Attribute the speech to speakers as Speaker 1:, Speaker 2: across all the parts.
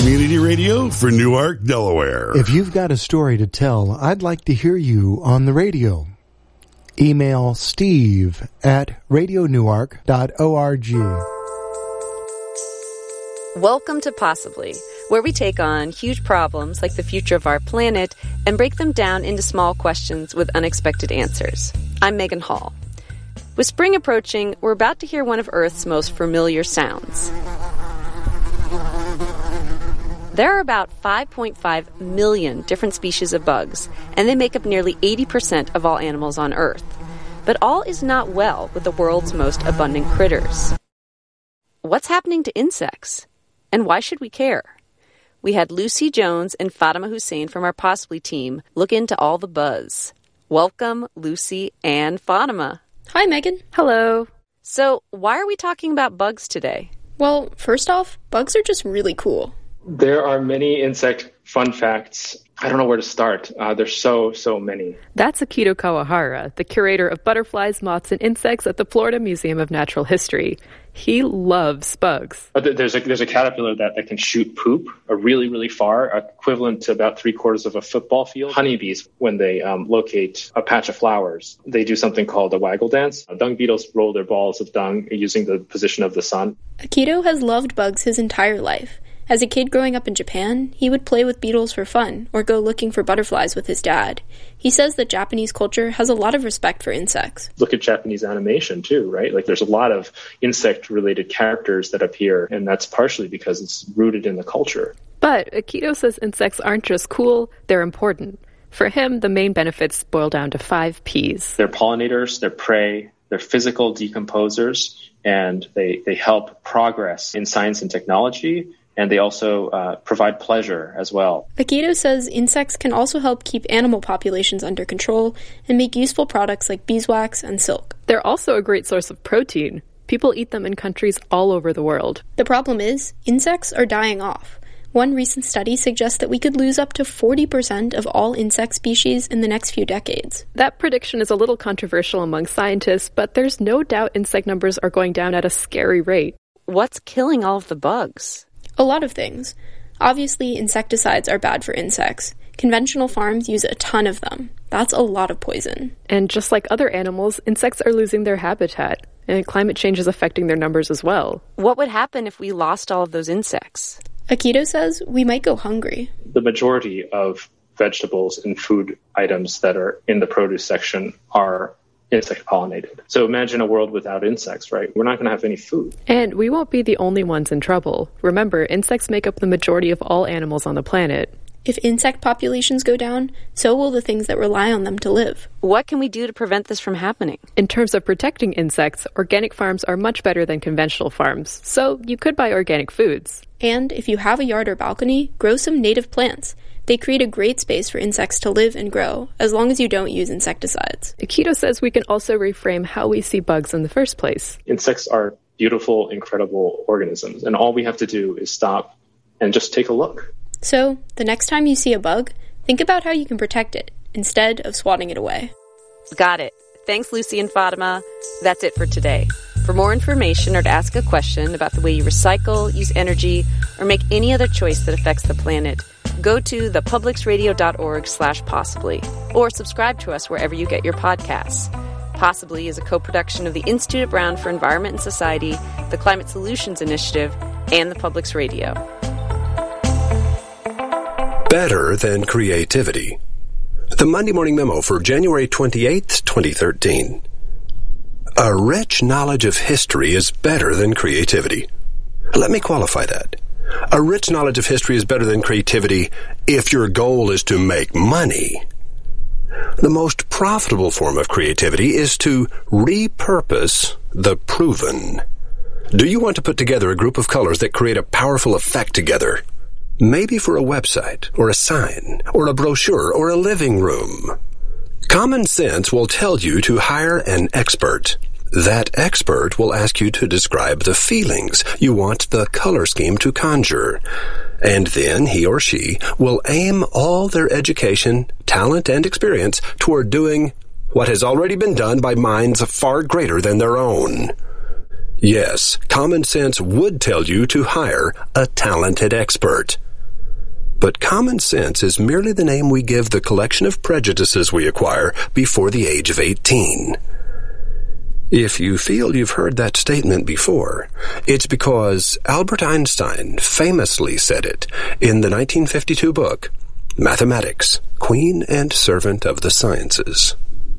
Speaker 1: Community radio for Newark, Delaware.
Speaker 2: If you've got a story to tell, I'd like to hear you on the radio. Email steve@radionewark.org.
Speaker 3: Welcome to Possibly, where we take on huge problems like the future of our planet and break them down into small questions with unexpected answers. I'm Megan Hall. With spring approaching, we're about to hear one of Earth's most familiar sounds. There are about 5.5 million different species of bugs, and they make up nearly 80% of all animals on Earth. But all is not well with the world's most abundant critters. What's happening to insects? And why should we care? We had Lucy Jones and Fatima Hussein from our Possibly team look into all the buzz. Welcome, Lucy and Fatima.
Speaker 4: Hi, Megan.
Speaker 3: Hello. So, why are we talking about bugs today?
Speaker 4: Well, first off, bugs are just really cool.
Speaker 5: There are many insect fun facts. I don't know where to start. There's so many.
Speaker 6: That's Akito Kawahara, the curator of butterflies, moths, and insects at the Florida Museum of Natural History. He loves bugs.
Speaker 5: There's a caterpillar that can shoot poop really, really far, equivalent to about 3/4 of a football field. Honeybees, when they locate a patch of flowers, they do something called a waggle dance. Dung beetles roll their balls of dung using the position of the sun.
Speaker 4: Akito has loved bugs his entire life. As a kid growing up in Japan, he would play with beetles for fun or go looking for butterflies with his dad. He says that Japanese culture has a lot of respect for insects.
Speaker 5: Look at Japanese animation too, right? Like there's a lot of insect-related characters that appear, and that's partially because it's rooted in the culture.
Speaker 6: But Akito says insects aren't just cool, they're important. For him, the main benefits boil down to 5 Ps.
Speaker 5: They're pollinators, they're prey, they're physical decomposers, and they help progress in science and technology. And they also provide pleasure as well.
Speaker 4: Akito says insects can also help keep animal populations under control and make useful products like beeswax and silk.
Speaker 6: They're also a great source of protein. People eat them in countries all over the world.
Speaker 4: The problem is, insects are dying off. One recent study suggests that we could lose up to 40% of all insect species in the next few decades.
Speaker 6: That prediction is a little controversial among scientists, but there's no doubt insect numbers are going down at a scary rate.
Speaker 3: What's killing all of the bugs?
Speaker 4: A lot of things. Obviously, insecticides are bad for insects. Conventional farms use a ton of them. That's a lot of poison.
Speaker 6: And just like other animals, insects are losing their habitat, and climate change is affecting their numbers as well.
Speaker 3: What would happen if we lost all of those insects?
Speaker 4: Akito says we might go hungry.
Speaker 5: The majority of vegetables and food items that are in the produce section are insect pollinated. So imagine a world without insects, right? We're not going to have any food.
Speaker 6: And we won't be the only ones in trouble. Remember, insects make up the majority of all animals on the planet.
Speaker 4: If insect populations go down, so will the things that rely on them to live.
Speaker 3: What can we do to prevent this from happening?
Speaker 6: In terms of protecting insects, organic farms are much better than conventional farms, so you could buy organic foods.
Speaker 4: And if you have a yard or balcony, grow some native plants. They create a great space for insects to live and grow, as long as you don't use insecticides.
Speaker 6: Akito says we can also reframe how we see bugs in the first place.
Speaker 5: Insects are beautiful, incredible organisms, and all we have to do is stop and just take a look.
Speaker 4: So, the next time you see a bug, think about how you can protect it, instead of swatting it away.
Speaker 3: Got it. Thanks, Lucy and Fatima. That's it for today. For more information or to ask a question about the way you recycle, use energy, or make any other choice that affects the planet, go to thepublicsradio.org/possibly or subscribe to us wherever you get your podcasts. Possibly is a co-production of the Institute Brown for Environment and Society, the Climate Solutions Initiative, and the Public's Radio.
Speaker 7: Better than creativity. The Monday Morning Memo for January 28th, 2013. A rich knowledge of history is better than creativity. Let me qualify that. A rich knowledge of history is better than creativity if your goal is to make money. The most profitable form of creativity is to repurpose the proven. Do you want to put together a group of colors that create a powerful effect together? Maybe for a website, or a sign, or a brochure, or a living room. Common sense will tell you to hire an expert. That expert will ask you to describe the feelings you want the color scheme to conjure. And then he or she will aim all their education, talent, and experience toward doing what has already been done by minds far greater than their own. Yes, common sense would tell you to hire a talented expert. But common sense is merely the name we give the collection of prejudices we acquire before the age of 18. If you feel you've heard that statement before, it's because Albert Einstein famously said it in the 1952 book, Mathematics, Queen and Servant of the Sciences.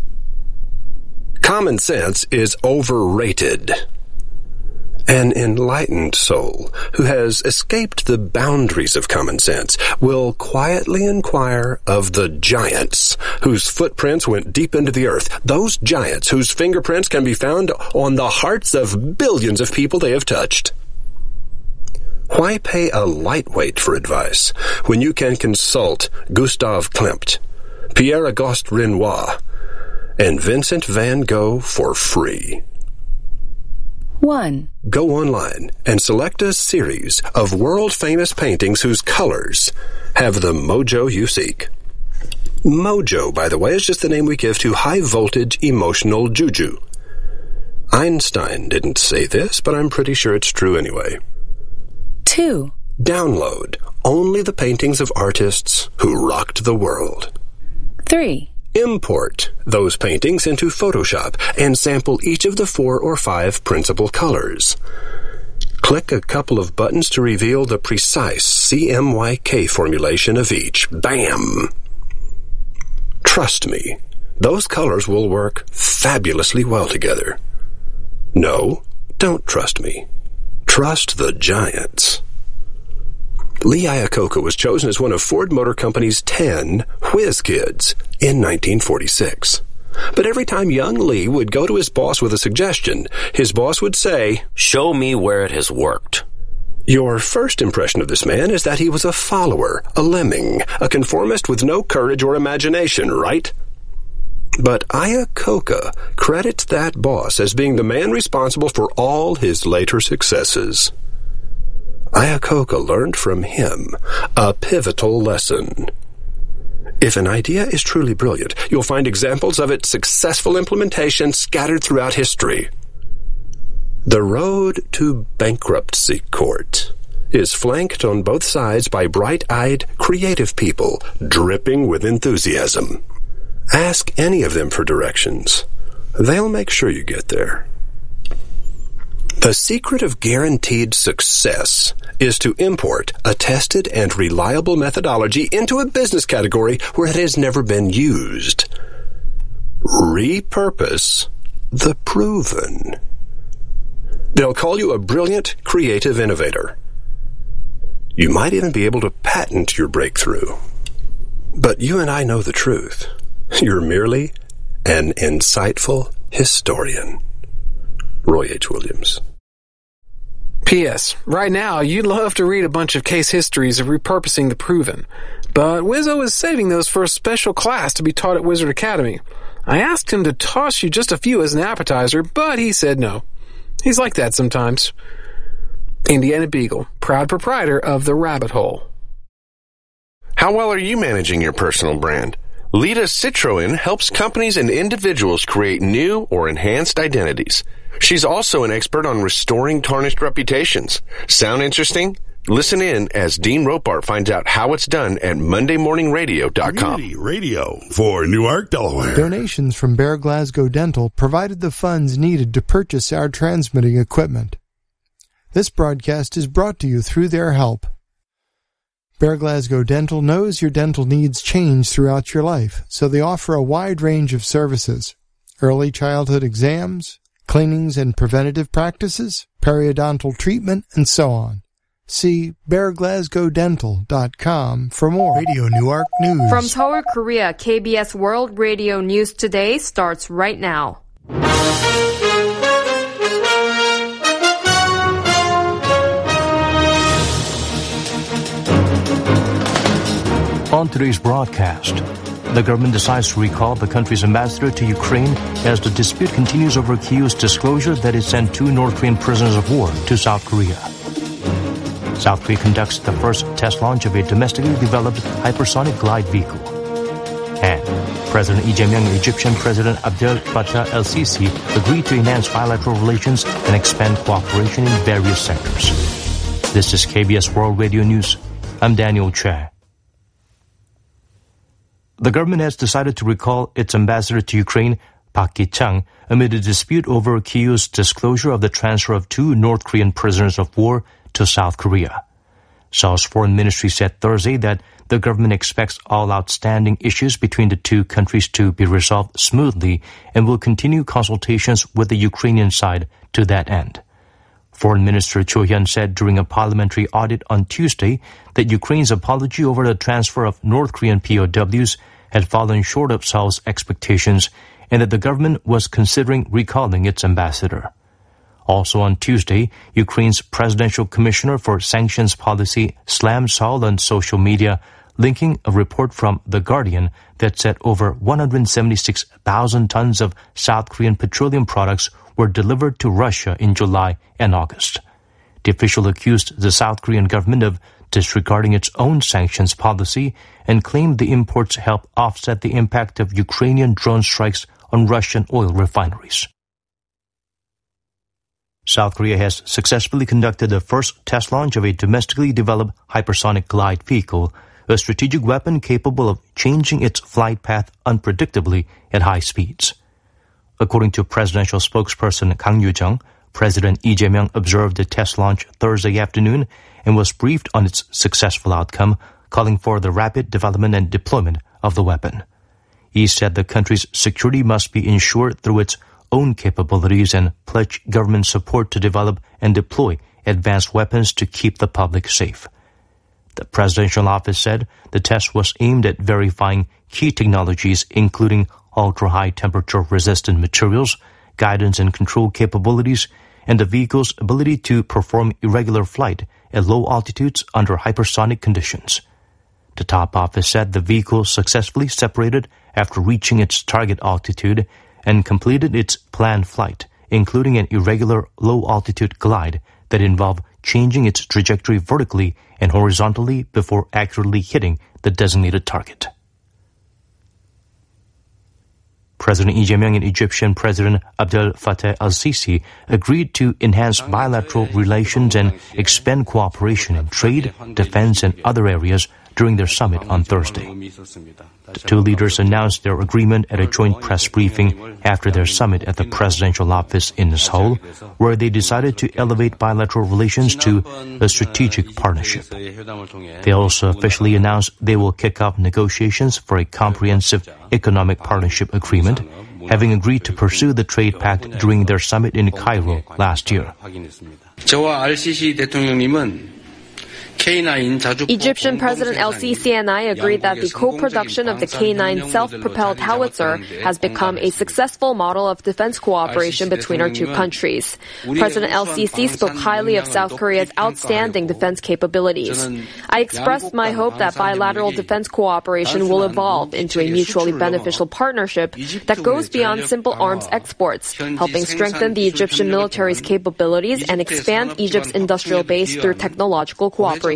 Speaker 7: Common sense is overrated. An enlightened soul who has escaped the boundaries of common sense will quietly inquire of the giants whose footprints went deep into the earth, those giants whose fingerprints can be found on the hearts of billions of people they have touched. Why pay a lightweight for advice when you can consult Gustav Klimt, Pierre-Auguste Renoir, and Vincent van Gogh for free?
Speaker 8: 1.
Speaker 7: Go online and select a series of world-famous paintings whose colors have the mojo you seek. Mojo, by the way, is just the name we give to high-voltage emotional juju. Einstein didn't say this, but I'm pretty sure it's true anyway.
Speaker 8: 2.
Speaker 7: Download only the paintings of artists who rocked the world.
Speaker 8: 3.
Speaker 7: Import those paintings into Photoshop and sample each of the 4 or 5 principal colors. Click a couple of buttons to reveal the precise CMYK formulation of each. Bam! Trust me, those colors will work fabulously well together. No, don't trust me. Trust the giants. Lee Iacocca was chosen as one of Ford Motor Company's 10 whiz kids in 1946. But every time young Lee would go to his boss with a suggestion, his boss would say,
Speaker 9: "Show me where it has worked."
Speaker 7: Your first impression of this man is that he was a follower, a lemming, a conformist with no courage or imagination, right? But Iacocca credits that boss as being the man responsible for all his later successes. Iacocca learned from him a pivotal lesson. If an idea is truly brilliant, you'll find examples of its successful implementation scattered throughout history. The road to bankruptcy court is flanked on both sides by bright-eyed, creative people dripping with enthusiasm. Ask any of them for directions. They'll make sure you get there. The secret of guaranteed success is to import a tested and reliable methodology into a business category where it has never been used. Repurpose the proven. They'll call you a brilliant, creative innovator. You might even be able to patent your breakthrough. But you and I know the truth. You're merely an insightful historian. Roy H. Williams.
Speaker 10: P.S. Right now, you'd love to read a bunch of case histories of repurposing the proven, but Wizzo is saving those for a special class to be taught at Wizard Academy. I asked him to toss you just a few as an appetizer, but he said no. He's like that sometimes. Indiana Beagle, proud proprietor of The Rabbit Hole.
Speaker 11: How well are you managing your personal brand? Lita Citroen helps companies and individuals create new or enhanced identities. She's also an expert on restoring tarnished reputations. Sound interesting? Listen in as Dean Ropart finds out how it's done at MondayMorningRadio.com.
Speaker 1: Community radio for Newark, Delaware.
Speaker 2: Donations from Bear Glasgow Dental provided the funds needed to purchase our transmitting equipment. This broadcast is brought to you through their help. Bear Glasgow Dental knows your dental needs change throughout your life, so they offer a wide range of services. Early childhood exams, cleanings and preventative practices, periodontal treatment, and so on. See BearGlasgowDental.com for more. Radio Newark News.
Speaker 12: From Seoul, Korea, KBS World Radio News Today starts right now.
Speaker 13: On today's broadcast, the government decides to recall the country's ambassador to Ukraine as the dispute continues over Kyiv's disclosure that it sent 2 North Korean prisoners of war to South Korea. South Korea conducts the first test launch of a domestically developed hypersonic glide vehicle. And President Lee Jae-myung and Egyptian President Abdel Fattah el-Sisi agreed to enhance bilateral relations and expand cooperation in various sectors. This is KBS World Radio News. I'm Daniel Che. the government has decided to recall its ambassador to Ukraine, Park Ki-chang, amid a dispute over Kyiv's disclosure of the transfer of 2 North Korean prisoners of war to South Korea. Seoul's foreign ministry said Thursday that the government expects all outstanding issues between the two countries to be resolved smoothly and will continue consultations with the Ukrainian side to that end. Foreign Minister Cho Hyun said during a parliamentary audit on Tuesday that Ukraine's apology over the transfer of North Korean POWs had fallen short of Seoul's expectations and that the government was considering recalling its ambassador. Also on Tuesday, Ukraine's Presidential Commissioner for Sanctions Policy slammed Seoul on social media, linking a report from The Guardian that said over 176,000 tons of South Korean petroleum products were delivered to Russia in July and August. The official accused the South Korean government of disregarding its own sanctions policy and claimed the imports helped offset the impact of Ukrainian drone strikes on Russian oil refineries. South Korea has successfully conducted the first test launch of a domestically developed hypersonic glide vehicle, a strategic weapon capable of changing its flight path unpredictably at high speeds. According to presidential spokesperson Kang Yoo-jung, President Lee Jae-myung observed the test launch Thursday afternoon and was briefed on its successful outcome, calling for the rapid development and deployment of the weapon. He said the country's security must be ensured through its own capabilities and pledge government support to develop and deploy advanced weapons to keep the public safe. The presidential office said the test was aimed at verifying key technologies including ultra-high temperature resistant materials, guidance and control capabilities, and the vehicle's ability to perform irregular flight at low altitudes under hypersonic conditions. The top office said the vehicle successfully separated after reaching its target altitude and completed its planned flight, including an irregular low-altitude glide that involved changing its trajectory vertically and horizontally before accurately hitting the designated target. President Lee Jae-myung and Egyptian President Abdel Fattah al-Sisi agreed to enhance bilateral relations and expand cooperation in trade, defense, and other areas during their summit on Thursday. The two leaders announced their agreement at a joint press briefing after their summit at the presidential office in Seoul, where they decided to elevate bilateral relations to a strategic partnership. They also officially announced they will kick off negotiations for a comprehensive economic partnership agreement, having agreed to pursue the trade pact during their summit in Cairo last year.
Speaker 12: Egyptian President El-Sisi and I agreed that the co-production of the K-9 self-propelled howitzer has become a successful model of defense cooperation between our two countries. President El-Sisi spoke highly of South Korea's outstanding defense capabilities. I expressed my hope that bilateral defense cooperation will evolve into a mutually beneficial partnership that goes beyond simple arms exports, helping strengthen the Egyptian military's capabilities and expand Egypt's industrial base through technological cooperation.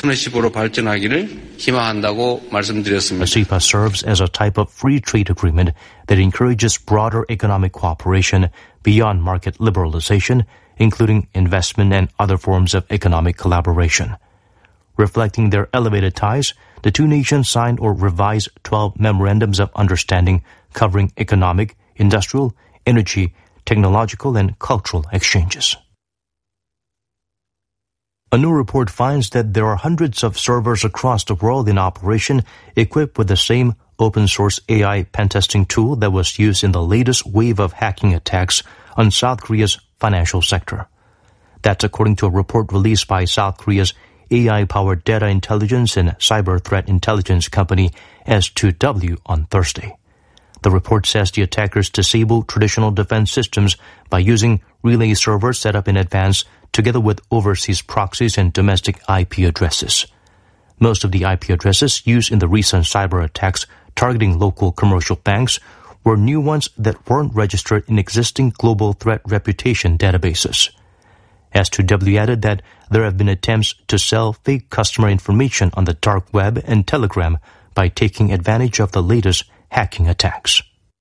Speaker 13: CEPA serves as a type of free trade agreement that encourages broader economic cooperation beyond market liberalization, including investment and other forms of economic collaboration. Reflecting their elevated ties, the two nations signed or revised 12 memorandums of understanding covering economic, industrial, energy, technological, and cultural exchanges. A new report finds that there are hundreds of servers across the world in operation equipped with the same open-source AI pen-testing tool that was used in the latest wave of hacking attacks on South Korea's financial sector. That's according to a report released by South Korea's AI-powered data intelligence and cyber threat intelligence company S2W on Thursday. The report says the attackers disabled traditional defense systems by using relay servers set up in advance together with overseas proxies and domestic IP addresses. Most of the IP addresses used in the recent cyber attacks targeting local commercial banks were new ones that weren't registered in existing global threat reputation databases. S2W added that there have been attempts to sell fake customer information on the dark web and Telegram by taking advantage of the latest hacking attacks.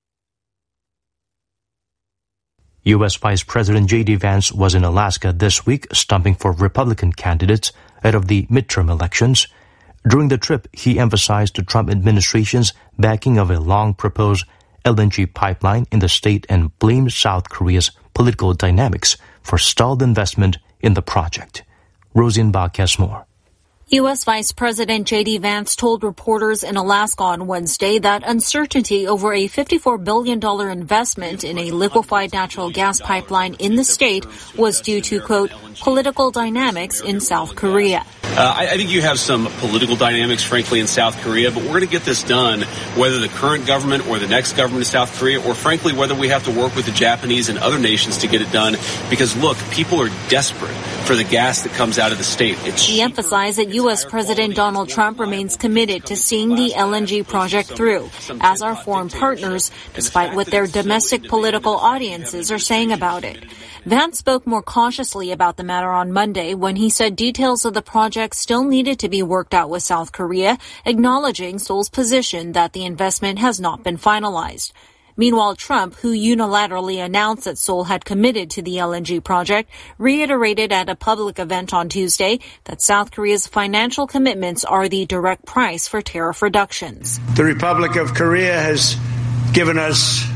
Speaker 13: U.S. Vice President J.D. Vance was in Alaska this week stumping for Republican candidates ahead of the midterm elections. During the trip, he emphasized the Trump administration's backing of a long-proposed LNG pipeline in the state and blamed South Korea's political dynamics for stalled investment in the project. Rosenbach has more.
Speaker 14: U.S. Vice President J.D. Vance told reporters in Alaska on Wednesday that uncertainty over a $54 billion investment in a liquefied natural gas pipeline in the state was due to, quote, political dynamics in South Korea.
Speaker 15: I think you have some political dynamics, frankly, in South Korea, but we're going to get this done, whether the current government or the next government in South Korea, or frankly, whether we have to work with the Japanese and other nations to get it done. Because, look, people are desperate for the gas that comes out of the state.
Speaker 14: He emphasized that U.S. President Donald Trump remains committed to seeing the LNG project through, as are foreign partners, despite what their domestic political audiences are saying about it. Vance spoke more cautiously about the matter on Monday when he said details of the project still needed to be worked out with South Korea, acknowledging Seoul's position that the investment has not been finalized. Meanwhile, Trump, who unilaterally announced that Seoul had committed to the LNG project, reiterated at a public event on Tuesday that South Korea's financial commitments are the direct price for tariff reductions.
Speaker 16: The Republic of Korea has given us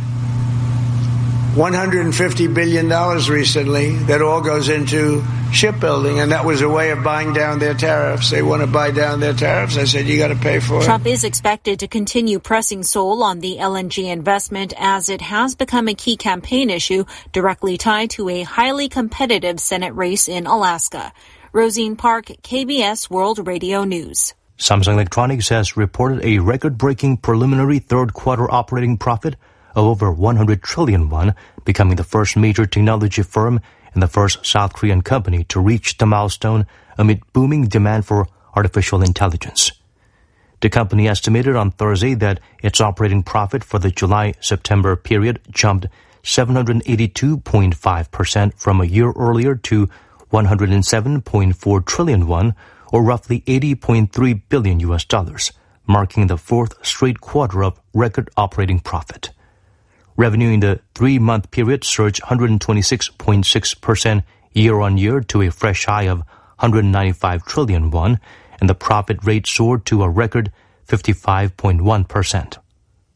Speaker 16: $150 billion recently that all goes into shipbuilding, and that was a way of buying down their tariffs. They want to buy down their tariffs. I said, you got to pay for it.
Speaker 14: Trump is expected to continue pressing Seoul on the LNG investment as it has become a key campaign issue directly tied to a highly competitive Senate race in Alaska. Rosine Park, KBS World Radio News.
Speaker 13: Samsung Electronics has reported a record-breaking preliminary third-quarter operating profit of over 100 trillion won, becoming the first major technology firm and the first South Korean company to reach the milestone amid booming demand for artificial intelligence. The company estimated on Thursday that its operating profit for the July-September period jumped 782.5% from a year earlier to 107.4 trillion won, or roughly $80.3 billion, marking the fourth straight quarter of record operating profit. Revenue in the 3-month period surged 126.6% year-on-year to a fresh high of 195 trillion won, and the profit rate soared to a record 55.1%.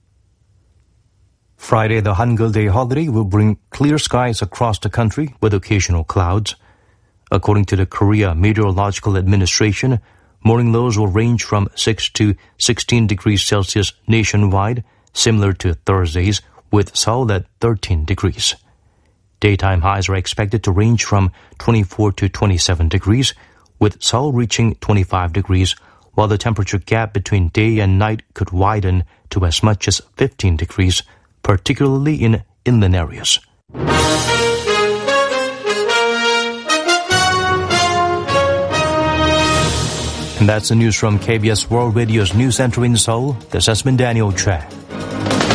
Speaker 13: Friday, the Hangul Day holiday, will bring clear skies across the country with occasional clouds. According to the Korea Meteorological Administration, morning lows will range from 6 to 16 degrees Celsius nationwide, similar to Thursday's, with Seoul at 13 degrees. Daytime highs are expected to range from 24 to 27 degrees, with Seoul reaching 25 degrees, while the temperature gap between day and night could widen to as much as 15 degrees, particularly in inland areas. And that's the news from KBS World Radio's News Center in Seoul. This has been Daniel Choi.